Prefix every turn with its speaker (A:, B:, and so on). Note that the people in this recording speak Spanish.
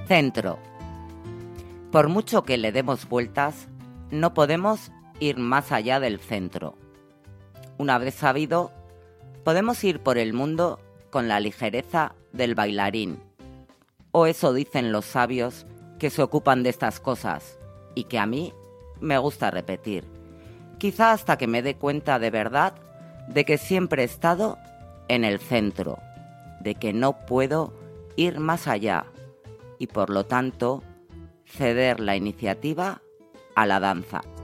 A: Centro. Por mucho que le demos vueltas, no podemos ir más allá del centro. Una vez sabido, podemos ir por el mundo con la ligereza del bailarín. O eso dicen los sabios que se ocupan de estas cosas y que a mí me gusta repetir. Quizá hasta que me dé cuenta de verdad de que siempre he estado en el centro, de que no puedo ir más allá y por lo tanto ceder la iniciativa a la danza.